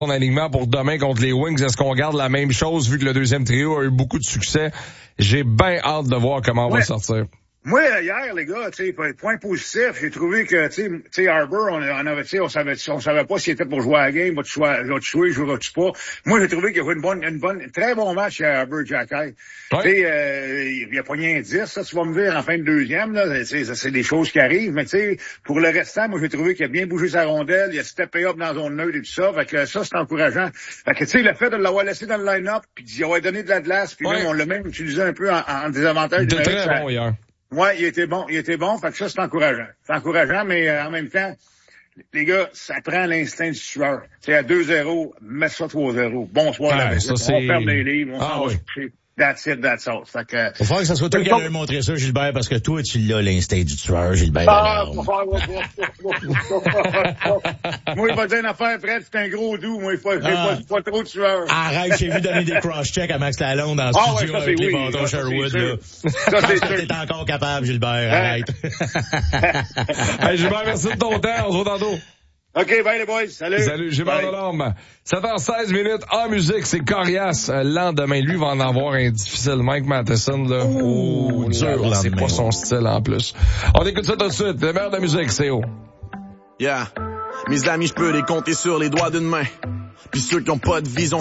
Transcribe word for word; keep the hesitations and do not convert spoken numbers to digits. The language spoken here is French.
Son alignement pour demain contre les Wings, est-ce qu'on garde la même chose vu que le deuxième trio a eu beaucoup de succès? J'ai bien hâte de voir comment on ouais. va sortir. Moi, hier, les gars, tu sais, point positif, j'ai trouvé que, tu sais, Harbour, on, on avait, tu sais, on savait, on savait pas s'il était pour jouer à la game, va-tu jouer, va-tu jouer, jouera-tu pas. Moi, j'ai trouvé qu'il y avait une bonne, une bonne, très bon match à Harbour, Jacky. Ouais. Tu sais, euh, il a pogné un dix, ça, tu vas me dire, en fin de deuxième, là, tu sais, c'est des choses qui arrivent, mais tu sais, pour le restant, moi, j'ai trouvé qu'il a bien bougé sa rondelle, il a steppé up dans la zone neutre et tout ça, fait que ça, c'est encourageant. Fait que, tu sais, le fait de l'avoir laissé dans le line-up, puis d'y avoir donné de la glace, puis ouais. même, on l'a même utilisé un peu en, en désavantage. De très bon, hier. Ouais, il était bon, il était bon, fait que ça, c'est encourageant. C'est encourageant, mais euh, en même temps, les gars, ça prend l'instinct du tueur. C'est à deux zéro, mets ça trois zéro. Bonsoir, ah, la ça, on perd des livres, on ah, s'en oui. va se coucher. That's it, that's all. Fait que... Il faut que ça soit toi qui allais montrer ça, Gilbert, parce que toi, tu l'as, l'instinct du tueur, Gilbert. Ah, moi, il va dire une affaire, Fred, c'est un gros doux. Moi, il faut, ah. pas, pas trop de tueur. Arrête, j'ai vu donner des cross-checks à Max Lalonde dans le ah, studio ouais, ça, avec oui, les bâtons Sherwood, là. Ça, c'est sûr. T'es encore capable, Gilbert, arrête. Hey, Gilbert, merci de ton temps. On se voit tantôt. OK, bye les boys. Salut. Salut, Gilbert Delorme. sept heures seize minutes en musique, c'est Corias. Le lendemain, lui va en avoir un difficile. Mike Matheson, là. Oh, dur, là, c'est pas son style en plus. On écoute ça tout de suite. Le meilleur de la musique, c'est haut. Yeah. Mes amis, je peux les compter sur les doigts d'une main. Puis ceux qui ont pas de vision